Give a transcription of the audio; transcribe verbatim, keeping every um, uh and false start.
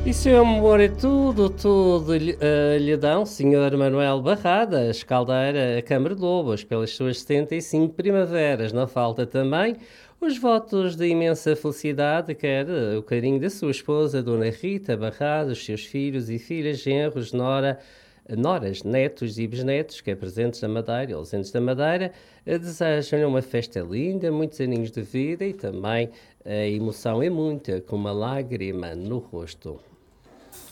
E seu amor é tudo, tudo lhe, ah, lhe dão, senhor Manuel Barradas, Caldeira, Câmara de Lobos, pelas suas setenta e cinco primaveras. Não falta também os votos de imensa felicidade, quer ah, o carinho da sua esposa, Dona Rita Barradas, seus filhos e filhas, genros, nora, noras, netos e bisnetos, que é presentes da Madeira e ausentes da Madeira, ah, desejam-lhe uma festa linda, muitos aninhos de vida e também a emoção é muita, com uma lágrima no rosto.